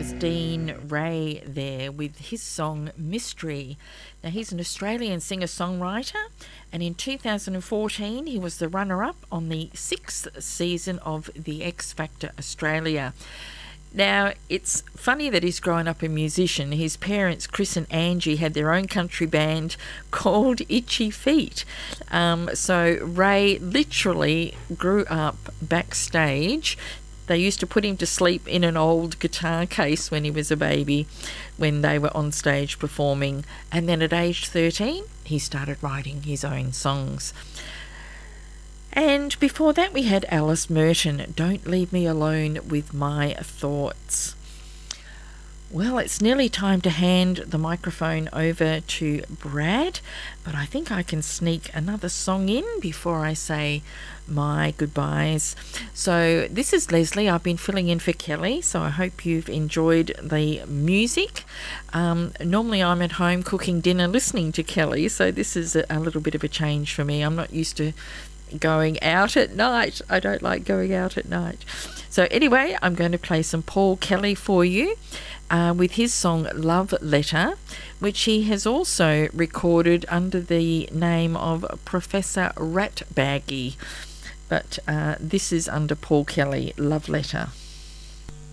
was Dean Ray there with his song Mystery. Now, he's an Australian singer-songwriter, and in 2014 he was the runner-up on the 6th season of The X Factor Australia. Now, it's funny that he's grown up a musician. His parents, Chris and Angie, had their own country band called Itchy Feet. So Ray literally grew up backstage. They used to put him to sleep in an old guitar case when he was a baby, when they were on stage performing. And then at age 13, he started writing his own songs. And before that, we had Alice Merton, Don't Leave Me Alone with My Thoughts. Well, it's nearly time to hand the microphone over to Brad, but I think I can sneak another song in before I say my goodbyes. So this is Leslie. I've been filling in for Kelly, so I hope you've enjoyed the music. Normally I'm at home cooking dinner listening to Kelly, so this is a little bit of a change for me. I'm not used to going out at night. I don't like going out at night. So anyway, I'm going to play some Paul Kelly for you with his song Love Letter, which he has also recorded under the name of Professor Ratbaggy. But this is under Paul Kelly, Love Letter.